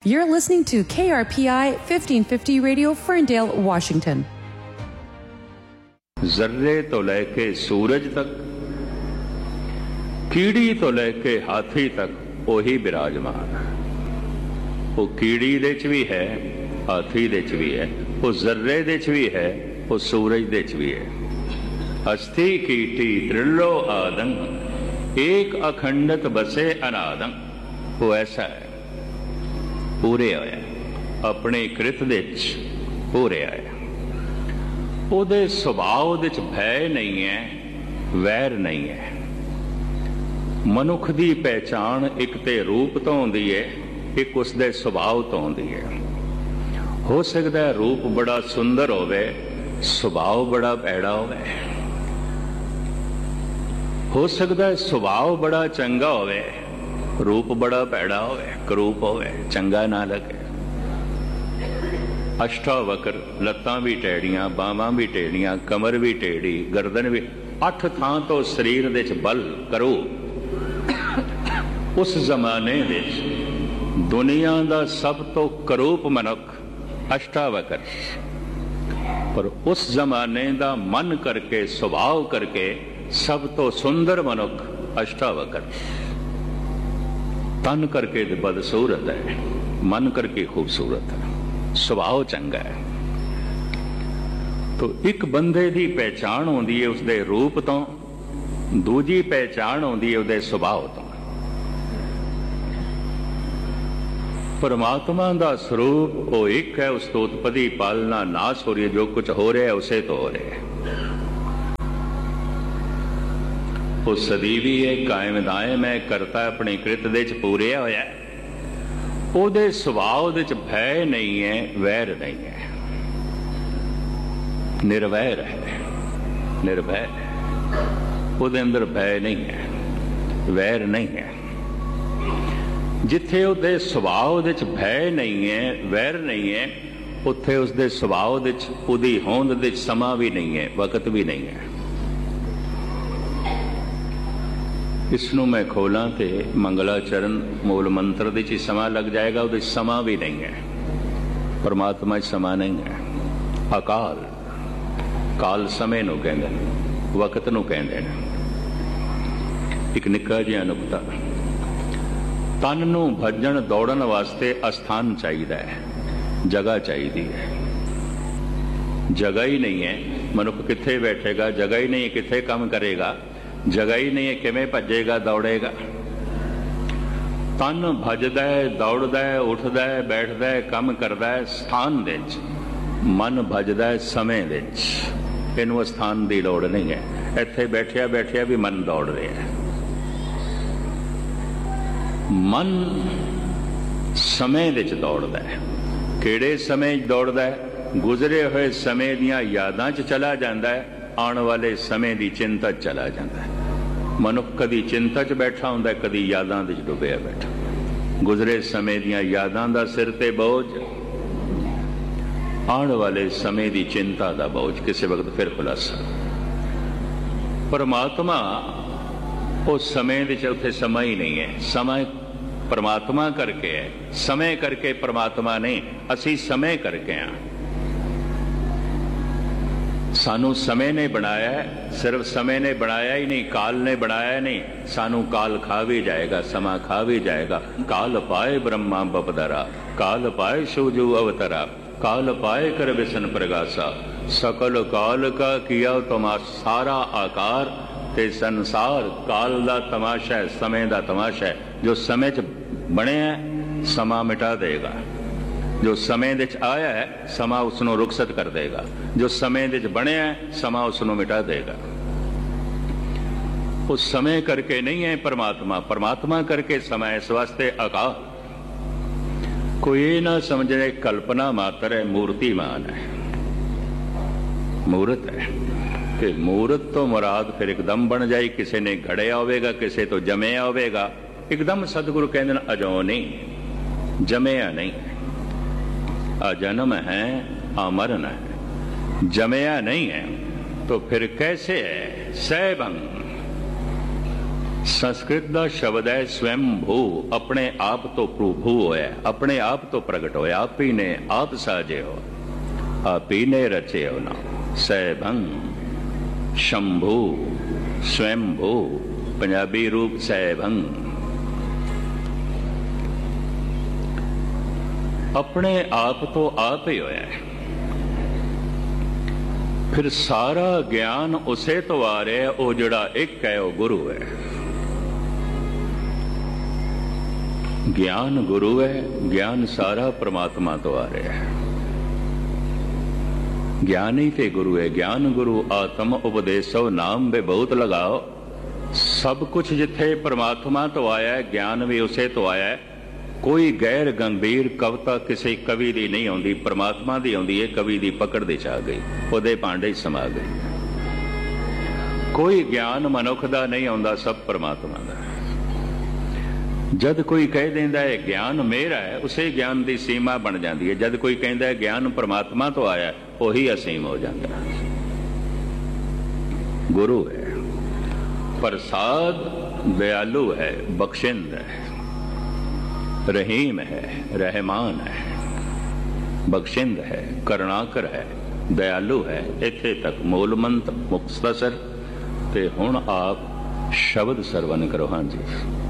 You're listening to KRPI 1550 Radio, Ferndale, Washington. जर्रे तो लेके सूरज तक, कीड़ी तो लेके हाथी तक ओही विराजमान। वो कीड़ी दे च भी है, हाथी दे च भी है, वो जर्रे दे च भी है, वो सूरज दे च भी है। अस्थि कीटी त्रिलो आदं, एक अखंडत बसे अनादं। वो ऐसा है, पूरे होया अपने कृत दे पूरे आया। ਉਹਦੇ ਸੁਭਾਅ ਵਿੱਚ ਭੈ ਨਹੀਂ ਹੈ, ਵੈਰ ਨਹੀਂ ਹੈ। ਮਨੁੱਖ ਦੀ ਪਹਿਚਾਣ ਇੱਕ ਤੇ ਰੂਪ ਤੋਂ ਹੁੰਦੀ ਹੈ, ਇੱਕ ਉਸਦੇ ਸੁਭਾਅ ਤੋਂ ਹੁੰਦੀ ਹੈ। ਹੋ ਸਕਦਾ ਹੈ ਰੂਪ ਬੜਾ ਸੁੰਦਰ ਹੋਵੇ, ਸੁਭਾਅ ਬੜਾ ਭੈੜਾ ਹੋਵੇ। ਹੋ ਸਕਦਾ ਹੈ ਸੁਭਾਅ ਬੜਾ ਚੰਗਾ ਹੋਵੇ, ਰੂਪ ਬੜਾ ਭੈੜਾ ਹੋਵੇ, ਕਰੂਪ ਹੋਵੇ, ਚੰਗਾ ਨਾ ਲੱਗੇ। अष्टावक्र, लत्तां भी टेढ़ियां, बावां भी टेढ़ियां, कमर भी टेढ़ी, गर्दन भी, 8 थां तो शरीर दे च बल करो। उस जमाने विच दुनिया दा सब तो करूप मनुख अष्टावक्र, पर उस जमाने दा मन करके सुभाव करके सब तो सुंदर मनुख अष्टावक्र। तन करके बदसूरत है, मन करके खूबसूरत है, ਸੁਭਾਅ ਚੰਗਾ ਹੈ। ਤੋ ਇੱਕ ਬੰਦੇ ਦੀ ਪਹਿਚਾਣ ਹੁੰਦੀ ਹੈ ਉਸਦੇ ਰੂਪ ਤੋਂ, ਦੂਜੀ ਪਹਿਚਾਣ ਹੁੰਦੀ ਹੈ ਉਹਦੇ ਸੁਭਾਅ ਤੋਂ। ਪਰਮਾਤਮਾ ਦਾ ਸਰੂਪ ਉਹ ਇੱਕ ਹੈ, ਉਸ ਤੋਂ ਉਤਪਤੀ ਪਾਲਣਾ ਨਾਸ਼ ਹੋ ਰਹੀ ਹੈ, ਜੋ ਕੁਝ ਹੋ ਰਿਹਾ ਹੈ ਉਸੇ ਤੋਂ ਹੋ ਰਿਹਾ ਹੈ। ਉਹ ਸਦੀਵੀ ਹੈ, ਕਾਇਮ ਦਾਇਮ ਹੈ, ਕਰਤਾ ਆਪਣੀ ਕ੍ਰਿਤ ਦੇ ਚ ਪੂਰਿਆ ਹੋਇਆ ਹੈ। ਉਹਦੇ ਸੁਭਾਅ ਦੇ ਚ ਭੈ ਨਹੀਂ ਹੈ, ਵੈਰ ਨਹੀਂ ਹੈ, ਨਿਰਵੈਰ ਹੈ, ਨਿਰਭੈ ਹੈ। ਉਹਦੇ ਅੰਦਰ ਭੈ ਨਹੀਂ ਹੈ, ਵੈਰ ਨਹੀਂ ਹੈ। ਜਿੱਥੇ ਉਹਦੇ ਸੁਭਾਅ ਦੇ ਚ ਭੈ ਨਹੀਂ ਹੈ, ਵੈਰ ਨਹੀਂ ਹੈ, ਉੱਥੇ ਉਸਦੇ ਸੁਭਾਅ ਦੇ ਚ, ਉਹਦੀ ਹੋਂਦ ਦੇ ਚ ਸਮਾਂ ਵੀ ਨਹੀਂ ਹੈ, ਵਕਤ ਵੀ ਨਹੀਂ ਹੈ। इसनू मैं खोलां तो मंगलाचरण मूल मंत्र दे च समा लग जाएगा, वो समा भी नहीं है। परमात्मा समा नहीं है। अकाल, काल समय नूं कहंदे ने, वक्त नूं कहंदे ने। एक निक्का जिहा नुकता, तन नूं भजन दौड़न वास्ते अस्थान चाहिए है, जगह चाहिए है। जगह ही नहीं है, मनुख कित्थे बैठेगा, जगह ही नहीं है, कित्थे काम करेगा, जगह ही नहीं है, किवें भजेगा दौड़ेगा। तन भजदा है, दौड़दा है, उठदा है, बैठदा है, काम करदा है स्थान दे च। मन भजदा है समय दे च। इहनूं स्थान दी लोड़ नहीं है। इत्थे बैठिया बैठिया भी मन दौड़ रहा है। मन समय दे च दौड़दा है। किहड़े समय दौड़दा है? गुजरे हुए समय दीयां यादां च चला जांदा है, आने वाले समय की चिंता चला जाता है। मनुख कदी चिंता च बैठा हुंदा, कदी यादां दे च डुबिया बैठा। गुजरे समय दीयां यादां दा सिर ते बोझ, आने वाले समय की चिंता का बोझ, किसी वक्त फिर खुलासा। परमात्मा उस समय दे च उत्थे समा ही नहीं है। समय परमात्मा करके है, समय करके परमात्मा नहीं। असी समय करके हाँ। सानू समय ने बनाया है, सिर्फ समय ने बनाया ही नहीं, काल ने बनाया नहीं। सानू काल खा भी जाएगा, समा खा भी जाएगा। काल पाए ब्रह्मा बपदरा, काल पाए शिवजू अवतरा, काल पाए कर विसन प्रगासा, सकल काल का किया तमाशा। सारा आकार ते संसार काल दा तमाशा है, समय दा तमाशा है। जो समय च बने है, समा मिटा देगा। जो समय दे च आया है, समा उसनों रुखसत कर देगा। जो समय दे च बनया है, समा उसनों मिटा देगा। उस समय करके नहीं है परमात्मा, परमात्मा करके समय। इस वास्ते अकाल। कोई ना समझे कल्पना मात्र है, मूर्तिमान है, मूर्त है। कि मूर्त तो मुराद फिर एकदम बन जाए, किसी ने घड़िया होवेगा, किसी तो जमया होवेगा। एकदम सतगुरु कहते हैं अजो नहीं, जमया नहीं। अजन्म है, अमरन है, जमया नहीं है। तो फिर कैसे है? सैभंग संस्कृत का शब्द है स्वयंभू, अपने आप तो प्रभु होया, अपने आप तो प्रगट होया, आप ही ने आप साजे हो, आप ही ने रचे हो ना। सैभंग शंभू स्वयंभू, पंजाबी रूप सैभंग। अपने आप तो आप ही होया है। फिर सारा ज्ञान उसे तो आ रहा है, वो जड़ा एक है वो गुरु है। ज्ञान गुरु है, ज्ञान सारा परमात्मा तो आ रहा है। ज्ञान ही ते गुरु है। ज्ञान गुरु आत्म उपदेशो नाम बे बहुत लगाओ। सब कुछ जिथे परमात्मा तो आया है, ज्ञान भी उसे तो आया है। कोई गैर गंभीर कविता किसी कवि की नहीं आती, परमात्मा की आती है। कवि की पकड़ दे आ गई, उहदे भांडे समा गई। कोई ज्ञान मनुख का नहीं आता, सब परमात्मा का। जद कोई कह देंदा है ज्ञान मेरा है, उसे ज्ञान की सीमा बन जाती है। जद कोई कहता है ज्ञान परमात्मा तो आया, वही असीम हो जाता है। गुरु है, प्रसाद दयालु है, बख्शिंद है, रहीम है, रहमान है, बख्शिंद है, करुणाकर है, दयालु है। इत्थे तक मूल मंत्र मुख्तसर। ते हुण आप शब्द सरवण करो। हाँ जी।